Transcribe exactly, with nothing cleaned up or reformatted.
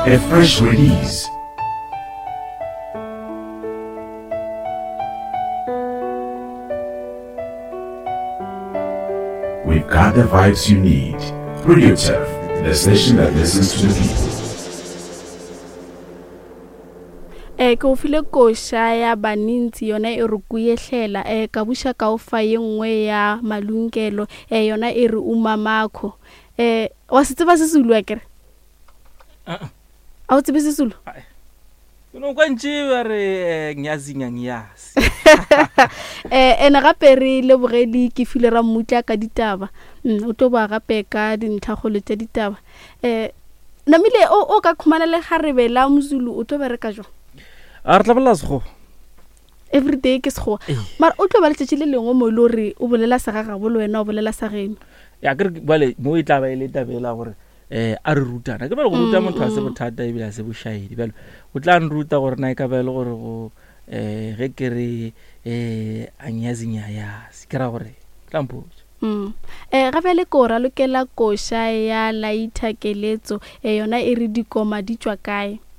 A fresh release. We've got the vibes you need. Radio Turf, the station that listens to the people. Eh ke o file kosha ya banintsi yona e re kuyehlela eh ka busha ka o fa yengwe ya malungelo eh yona e re umamakho eh wa se tseba sesulu akere a a o tsebe sesulu no kwantse ba re nyazinya nyasi eh ena gape re le bogedi ke file ra mmutla ka ditaba o tlo ba gape ka dinthagolo tsa ditaba eh namile o o ka khumana le garebe la mzulu o tlo bereka jo a re tla go every day ke sego mara o tlo ba le tshile lengwe mo lori o bolela sa gaga bo le wena o bolela sa geno ya ke bale mo e tla ba ile tabela gore eh a re rutana ke ba go ruta motho a se bothata e bila se boshayedi bale o tla nruta gore na e ka ba le gore go eh ge ke re eh anyazinya ya sikira gore tlampo Mm. Eh gape le kora lokela kosha ya laita keletso e yona e re dikoma di tswa kae